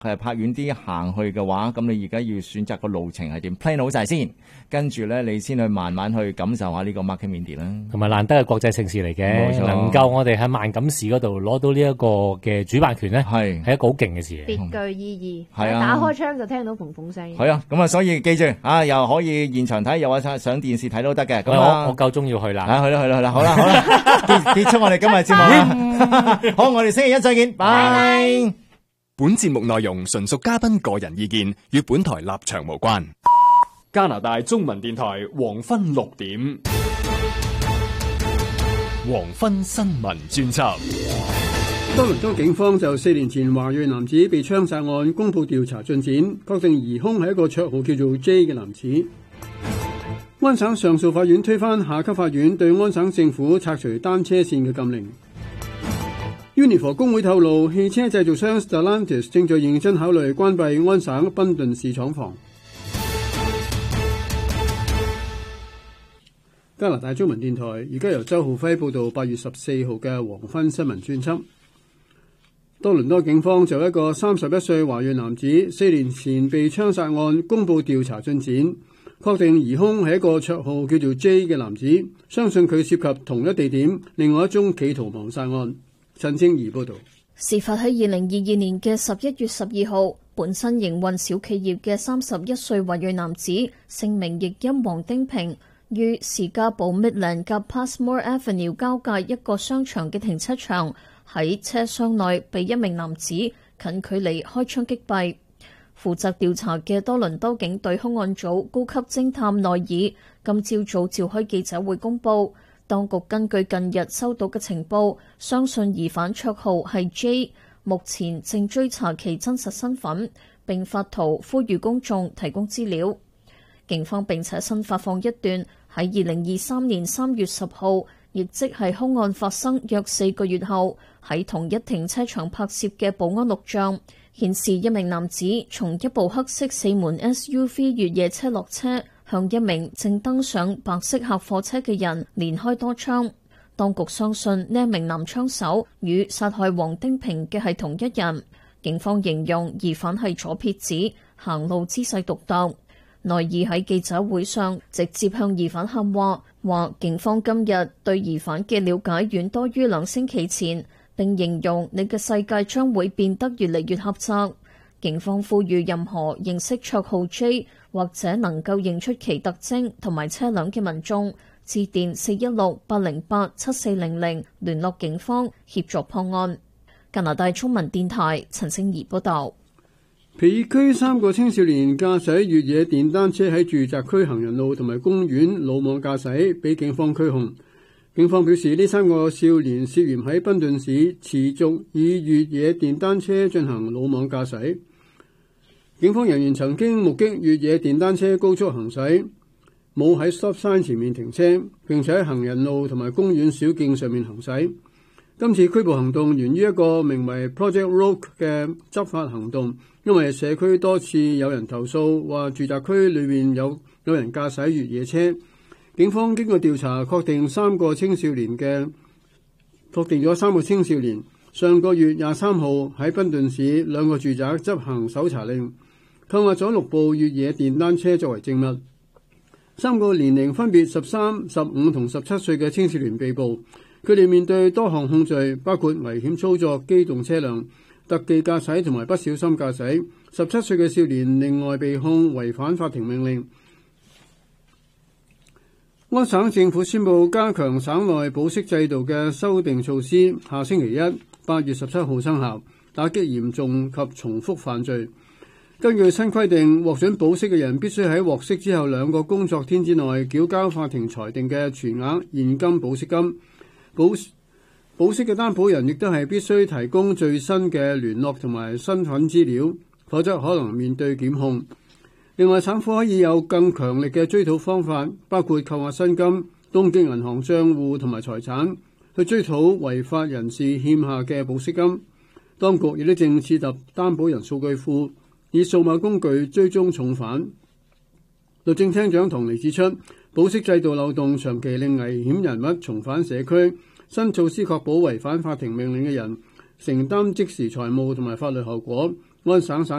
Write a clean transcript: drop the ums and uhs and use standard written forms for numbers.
係拍遠啲行去嘅話，咁你而家要選擇個路程係點 plan 好晒先，跟住咧你先去慢慢去感受下呢個 Market Media 啦。 同埋難得嘅國際盛事嚟嘅，能夠我哋喺萬錦市嗰度攞到呢一個嘅主辦權咧，係一個好勁嘅事嚟。 別具意義， 係啊， 打開窗就聽到嘭嘭聲。 係啊，咁啊，所以記住啊，又可以現場睇，又或者上電視睇都得嘅。咁我夠鐘要去啦， 去啦，好啦，結束我哋今日節目啦。好，我哋星期一再見，拜。 本節目內容純屬嘉賓個人意見，與本台立場無關。 加拿大中文電台黃昏6點， 黃昏新聞專輯。 多倫多警方就4年前華裔男子被槍殺案公布調查進展，確定疑兇係一個綽號叫做 J 嘅男子。安省上訴法院推翻下級法院對安省政府拆除單車線嘅禁令。Unifor 工會透露，汽車製造商 Stellantis 正在認真考慮關閉安省賓頓市廠房。加拿大中文電台而家由周浩輝報道8月14號嘅黃昏新聞專輯。多倫多警方就一個31歲華裔男子4年前被槍殺案公布調查進展，確定疑兇係一個綽號叫做 J 嘅男子，相信佢涉及同一地點另外一宗企圖謀殺案。陳清儀報道， 事發喺2022年嘅11月12號，本身營運小企業嘅31歲華裔男子，姓名譯音黃丁平，於士嘉堡 Midland 及 Passmore Avenue 交界一個商場嘅停車場，喺車廂內被一名男子近距離開槍擊斃。負責調查嘅多倫多警隊兇案組高級偵探內爾今朝早召開記者會公佈，當局根據近日收到嘅情報，相信疑犯綽號係 J， 目前正追查其真實身份，並發圖呼籲公眾提供資料。警方並且新發放一段喺2023年3月10號，亦即係兇案發生約4個月後，喺同一停車場拍攝嘅保安錄像，顯示一名男子從一部黑色4門 SUV 越野車落車，向一名正登上白色客貨車嘅人連開多槍。當局相信呢一名男槍手與殺害黃丁平嘅係同一人。警方形容疑犯係左撇子，行路姿勢獨特。內爾喺記者會上直接向疑犯喊話，話警方今日對疑犯嘅了解遠多於2星期前，並形容你嘅世界將會變得越嚟越狹窄。警方呼籲任何認識綽號 J 或者能夠認出其特徵同埋車輛嘅民眾，致電416-808-7400聯絡警方協助破案。加拿大中文電台陳聖儀報道。 皮區3個青少年駕駛越野電單車喺住宅區行人路同埋公園魯莽駕駛，被警方拘控。警方表示，呢3個少年涉嫌喺賓頓市持續以越野電單車進行魯莽駕駛。警方人員曾經目擊越野電單車高速行駛，冇喺 stop sign 前面停車，並且喺行人路同埋公園小徑上面行駛。今次拘捕行動源於一個名為 Project Rogue 嘅執法行動，因為社區多次有人投訴話住宅區裏面有人駕駛越野車。警方經過調查，確定咗3個青少年上個月23號喺賓頓市2個住宅執行搜查令，扣押咗6部越野電單車作為證物。3個年齡分別13、15同17歲嘅青少年被捕，佢哋面對多項控罪，包括危險操作機動車輛、特技駕駛同埋不小心駕駛。17歲嘅少年另外被控違反法庭命令。安省政府宣布加強省內保釋制度嘅修訂措施，下星期一8月17號生效，打擊嚴重及重複犯罪。根據新規定，獲准保釋嘅人必須喺獲釋之後2個工作天之內繳交法庭裁定嘅全額現金保釋金。保釋嘅擔保人亦都係必須提供最新嘅聯絡同埋身份資料，否則可能面對檢控。另外，省府可以有更強力嘅追討方法，包括扣押薪金、凍結銀行帳戶同埋財產，去追討違法人士欠下嘅保釋金。當局亦都正設立擔保人數據庫，以數碼工具追蹤重犯。律政廳長唐尼指出，保釋制度漏洞長期令危險人物重返社區，新措施確保違反法庭命令嘅人承擔即時財務同埋法律後果， 安省省